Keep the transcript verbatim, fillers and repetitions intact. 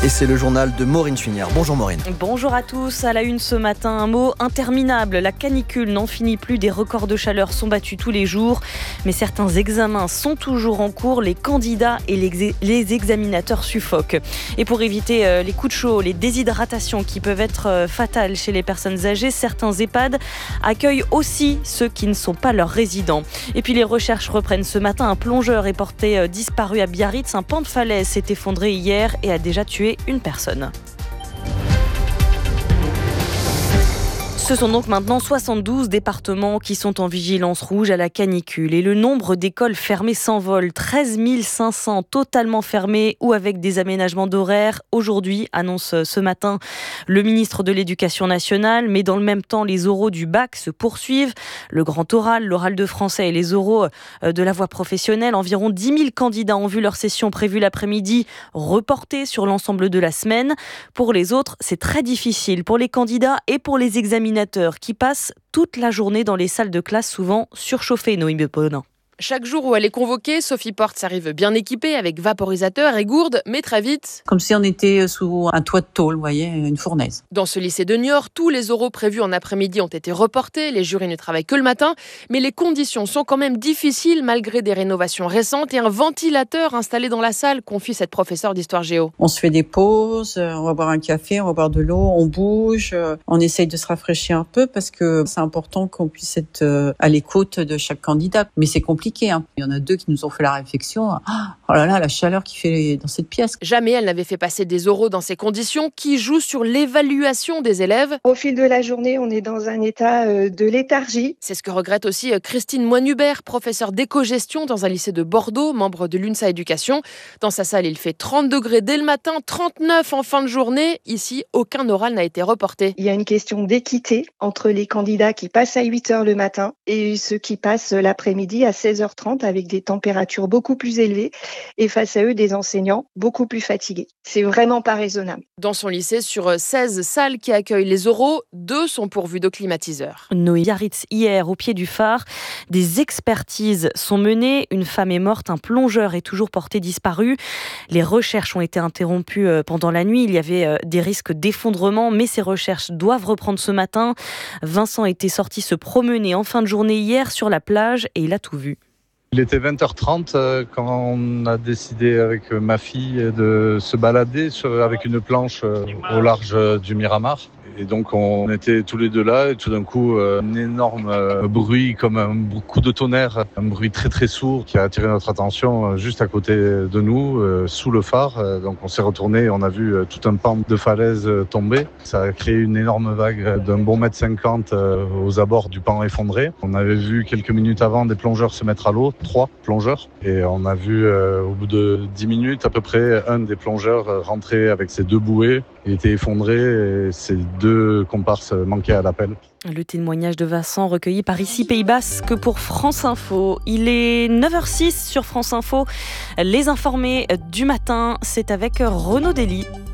Et c'est le journal de Maureen Funière. Bonjour Maureen. Bonjour à tous. À la une ce matin, un mot interminable. La canicule n'en finit plus. Des records de chaleur sont battus tous les jours. Mais certains examens sont toujours en cours. Les candidats et les, les examinateurs suffoquent. Et pour éviter euh, les coups de chaud, les déshydratations qui peuvent être euh, fatales chez les personnes âgées, certains EHPAD accueillent aussi ceux qui ne sont pas leurs résidents. Et puis les recherches reprennent ce matin. Un plongeur est porté euh, disparu à Biarritz. Un pan de falaise s'est effondré hier et a déjà tué une personne. Ce sont donc maintenant soixante-douze départements qui sont en vigilance rouge à la canicule et le nombre d'écoles fermées s'envole. treize mille cinq cents totalement fermées ou avec des aménagements d'horaires. Aujourd'hui, annonce ce matin le ministre de l'Éducation nationale, mais dans le même temps, les oraux du bac se poursuivent. Le grand oral, l'oral de français et les oraux de la voie professionnelle. Environ dix mille candidats ont vu leur session prévue l'après-midi reportée sur l'ensemble de la semaine. Pour les autres, c'est très difficile pour les candidats et pour les examinateurs qui passent toute la journée dans les salles de classe, souvent surchauffées, Noémie Bonin. Chaque jour où elle est convoquée, Sophie Portes arrive bien équipée avec vaporisateur et gourde, mais très vite... Comme si on était sous un toit de tôle, vous voyez, une fournaise. Dans ce lycée de Niort, tous les oraux prévus en après-midi ont été reportés, les jurys ne travaillent que le matin, mais les conditions sont quand même difficiles malgré des rénovations récentes et un ventilateur installé dans la salle, confie cette professeure d'histoire géo. On se fait des pauses, on va boire un café, on va boire de l'eau, on bouge, on essaye de se rafraîchir un peu parce que c'est important qu'on puisse être à l'écoute de chaque candidat, mais c'est compliqué. Il y en a deux qui nous ont fait la réflexion. Oh là là, la chaleur qu'il fait dans cette pièce. Jamais elle n'avait fait passer des oraux dans ces conditions qui jouent sur l'évaluation des élèves. Au fil de la journée, on est dans un état de léthargie. C'est ce que regrette aussi Christine Moine-Hubert, professeure d'éco-gestion dans un lycée de Bordeaux, membre de l'UNSA Éducation. Dans sa salle, il fait trente degrés dès le matin, trente-neuf en fin de journée. Ici, aucun oral n'a été reporté. Il y a une question d'équité entre les candidats qui passent à huit heures le matin et ceux qui passent l'après-midi à seize heures trente avec des températures beaucoup plus élevées et face à eux des enseignants beaucoup plus fatigués. C'est vraiment pas raisonnable. Dans son lycée, sur seize salles qui accueillent les oraux, deux sont pourvues de climatiseurs. Noé Biarritz, hier, au pied du phare, des expertises sont menées. Une femme est morte, un plongeur est toujours porté disparu. Les recherches ont été interrompues pendant la nuit. Il y avait des risques d'effondrement, mais ces recherches doivent reprendre ce matin. Vincent était sorti se promener en fin de journée hier sur la plage et il a tout vu. Il était vingt heures trente quand on a décidé avec ma fille de se balader avec une planche au large du Miramar. Et donc on était tous les deux là et tout d'un coup un énorme bruit comme un coup de tonnerre, un bruit très très sourd qui a attiré notre attention juste à côté de nous, sous le phare. Donc on s'est retourné et on a vu tout un pan de falaise tomber. Ça a créé une énorme vague d'un bon mètre cinquante aux abords du pan effondré. On avait vu quelques minutes avant des plongeurs se mettre à l'eau, trois plongeurs. Et on a vu au bout de dix minutes à peu près un des plongeurs rentrer avec ses deux bouées. Il était effondré et ses deux comparses manquaient à l'appel. Le témoignage de Vincent recueilli par Ici Pays Basque pour France Info. Il est neuf heures six sur France Info. Les informés du matin, c'est avec Renaud Dely.